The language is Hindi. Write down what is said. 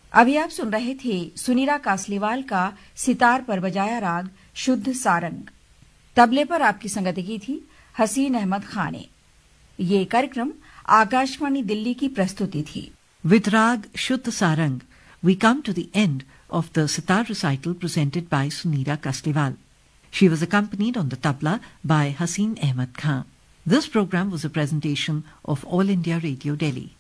अभी आप सुन रहे थे सुनीरा कासलीवाल का सितार पर बजाया राग शुद्ध सारंग। तबले पर आपकी संगति की थी हसीन अहमद खान ने। ये कार्यक्रम आकाशवाणी दिल्ली की प्रस्तुति थी। With Rag Shuddh Sarang, we come to the end of the sitar recital presented by Sunira Kasliwal. She was accompanied on the tabla by Haseen Ahmad Khan. This program was a presentation of All India Radio Delhi.